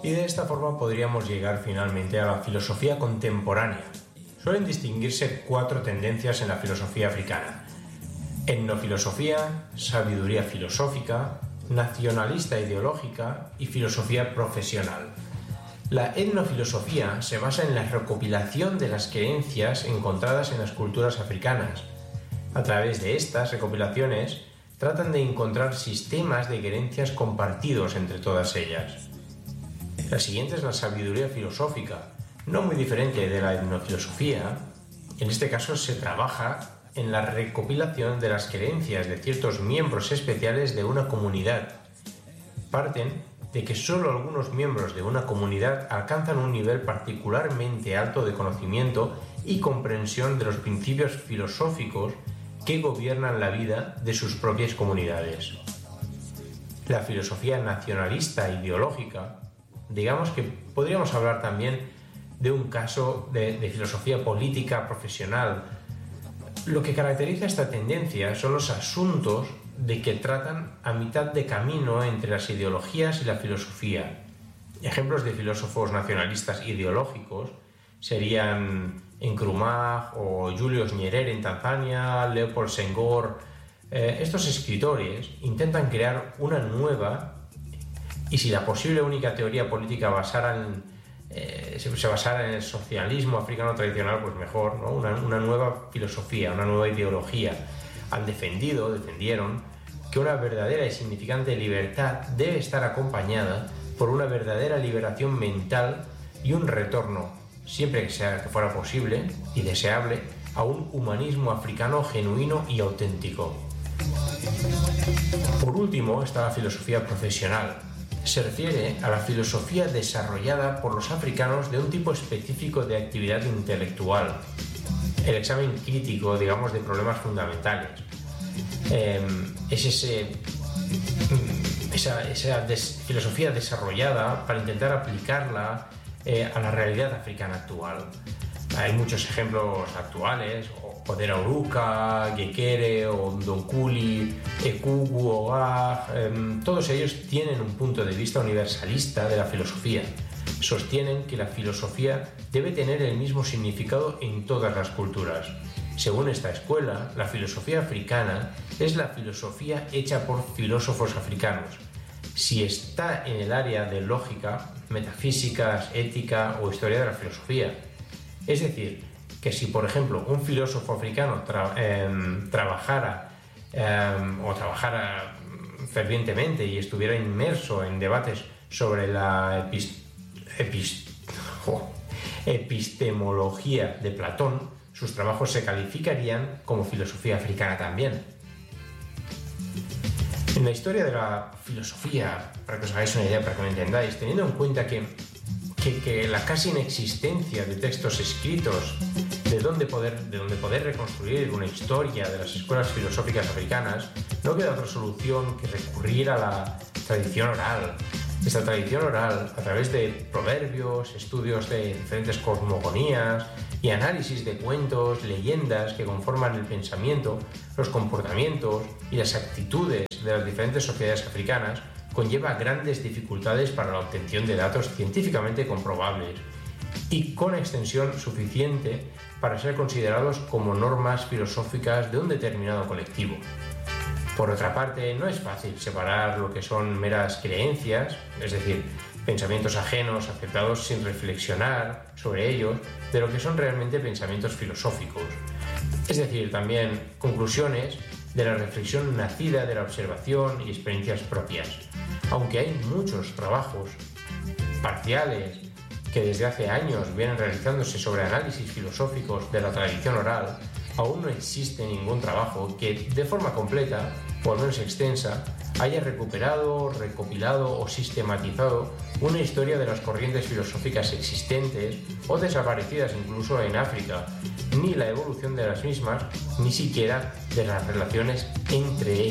y de esta forma podríamos llegar finalmente a la filosofía contemporánea. Suelen distinguirse 4 tendencias en la filosofía africana: etnofilosofía, sabiduría filosófica, nacionalista ideológica y filosofía profesional. La etnofilosofía se basa en la recopilación de las creencias encontradas en las culturas africanas. A través de estas recopilaciones tratan de encontrar sistemas de creencias compartidos entre todas ellas. La siguiente es la sabiduría filosófica, no muy diferente de la etnofilosofía. En este caso se trabaja en la recopilación de las creencias de ciertos miembros especiales de una comunidad. Parten de que solo algunos miembros de una comunidad alcanzan un nivel particularmente alto de conocimiento y comprensión de los principios filosóficos que gobiernan la vida de sus propias comunidades. La filosofía nacionalista ideológica, digamos que podríamos hablar también de un caso de filosofía política profesional. Lo que caracteriza esta tendencia son los asuntos de que tratan a mitad de camino entre las ideologías y la filosofía. Ejemplos de filósofos nacionalistas ideológicos serían Nkrumah o Julius Nyerere en Tanzania, Leopold Senghor. Estos escritores intentan crear una nueva, y si la posible única teoría política se basara en el socialismo africano tradicional, pues mejor, ¿no? Una nueva filosofía, una nueva ideología. Defendieron que una verdadera y significante libertad debe estar acompañada por una verdadera liberación mental y un retorno, siempre que fuera posible y deseable, a un humanismo africano genuino y auténtico. Por último está la filosofía profesional. Se refiere a la filosofía desarrollada por los africanos de un tipo específico de actividad intelectual, el examen crítico, digamos, de problemas fundamentales. Es esa filosofía desarrollada para intentar aplicarla a la realidad africana actual. Hay muchos ejemplos actuales: Odera Oruka, Gekere, Ondonkuli, Ekugu, Ogah. Todos ellos tienen un punto de vista universalista de la filosofía. Sostienen que la filosofía debe tener el mismo significado en todas las culturas. Según esta escuela, la filosofía africana es la filosofía hecha por filósofos africanos. Si está en el área de lógica, metafísicas, ética o historia de la filosofía. Es decir, que si por ejemplo un filósofo africano trabajara fervientemente y estuviera inmerso en debates sobre la epistemología de Platón, sus trabajos se calificarían como filosofía africana también. En la historia de la filosofía, para que os hagáis una idea, para que me entendáis, teniendo en cuenta que la casi inexistencia de textos escritos de donde poder reconstruir una historia de las escuelas filosóficas africanas, no queda otra solución que recurrir a la tradición oral. Esta tradición oral, a través de proverbios, estudios de diferentes cosmogonías y análisis de cuentos, leyendas que conforman el pensamiento, los comportamientos y las actitudes de las diferentes sociedades africanas, conlleva grandes dificultades para la obtención de datos científicamente comprobables y con extensión suficiente para ser considerados como normas filosóficas de un determinado colectivo. Por otra parte, no es fácil separar lo que son meras creencias, es decir, pensamientos ajenos aceptados sin reflexionar sobre ellos, de lo que son realmente pensamientos filosóficos. Es decir, también conclusiones de la reflexión nacida de la observación y experiencias propias. Aunque hay muchos trabajos parciales que desde hace años vienen realizándose sobre análisis filosóficos de la tradición oral, aún no existe ningún trabajo que de forma completa, o al menos extensa, haya recuperado, recopilado o sistematizado una historia de las corrientes filosóficas existentes o desaparecidas incluso en África, ni la evolución de las mismas, ni siquiera de las relaciones entre ellas.